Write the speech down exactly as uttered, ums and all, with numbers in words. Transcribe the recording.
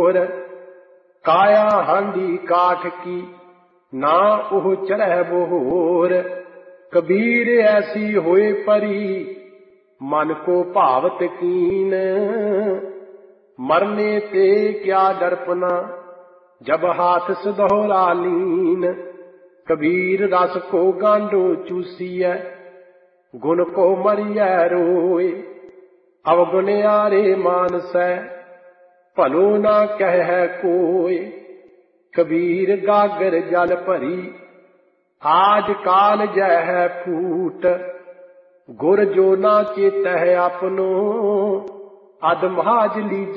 मोर। काया हांडी काठ की ना ओह चढ़ै बोर। कबीर ऐसी होए परी मन को भावत कीन। मरने ते क्या डरपना जब हाथ सुधोरा लीन। कबीर रस को गांडो चूसिय गुण को मरिय रोए। अवगुणयारे मानसै भलो ना कह कोय। कबीर गागर जल भरी आज काल जह फूट। गुर जो ना चेतह अपनो अधमाज लीजिए